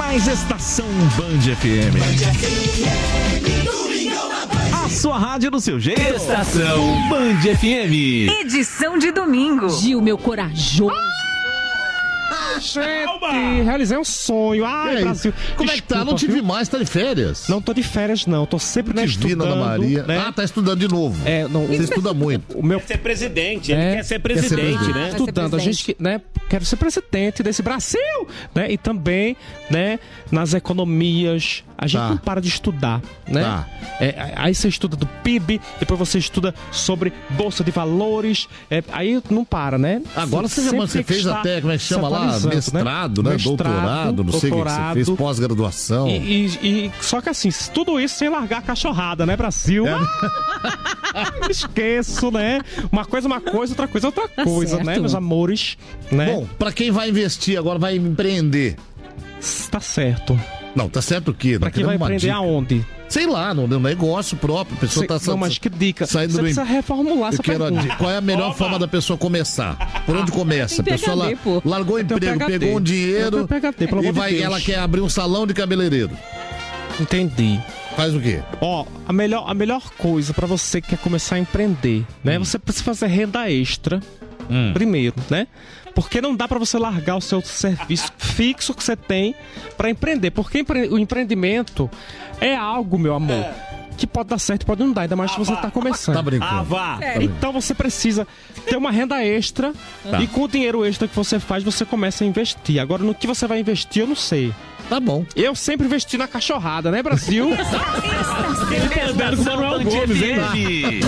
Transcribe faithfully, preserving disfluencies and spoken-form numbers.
mais Estação Band F M. A sua rádio do seu jeito. Estação Band F M. Edição de domingo. Gil, meu corajoso. Gente, realizei um sonho. Ai, Brasil. Como é que tá? Não te vi mais, tá de férias. Não tô de férias, não. Tô sempre né, te vi, estudando. Ana Maria. Né? Ah, tá estudando de novo. É, não, Você estuda muito. O meu... Quer ser presidente, É, ele quer ser presidente, quer ser presidente. né? Estudando, a gente que, né, quero ser presidente desse Brasil, né? E também, né, nas economias, a gente Tá. não para de estudar, né? Tá. É, aí você estuda do P I B, depois você estuda sobre bolsa de valores, é, aí não para, né? Agora você, já, Sempre você tem que fez estar até, como é que chama se lá? atualizando, Mestrado, né? Mestrado, doutorado, não sei o que que você doutorado. fez, pós-graduação. E, e- e- só que assim, tudo isso sem largar a cachorrada, né, Brasil? É. Ah, esqueço, né? Uma coisa, uma coisa, outra coisa, outra coisa, certo. né, meus amores? Né? Bom, pra quem vai investir agora, vai empreender. Tá certo. Não, tá certo o quê? Pra Nós quem vai queremos uma empreender dica. aonde? Sei lá, no, no negócio próprio. A pessoa Sei- tá sa- não, mas que dica? saindo Você do precisa reformular Eu essa quero a pergunta. dica. Qual é a melhor forma da pessoa começar? Por onde começa? A Tem pessoa P H D, pô. largou o Eu tenho emprego, P H D. pegou um Eu dinheiro tenho P H D, pelo e amor de vai, Deus. ela quer abrir um salão de cabeleireiro. Entendi. Faz o quê? Ó, a melhor, a melhor coisa pra você que quer começar a empreender, né? Hum. Você precisa fazer renda extra primeiro, né? Porque não dá pra você largar o seu serviço fixo que você tem pra empreender. Porque empre- o empreendimento é algo, meu amor, que pode dar certo, pode não dar, ainda mais se você tá começando. Tá brincando? Ah, vá. Então você precisa ter uma renda extra Tá. e com o dinheiro extra que você faz, você começa a investir. Agora, no que você vai investir, eu não sei. Tá bom. Eu sempre investi na cachorrada, né, Brasil? Ele tá andando com o Manuel Gomes, hein?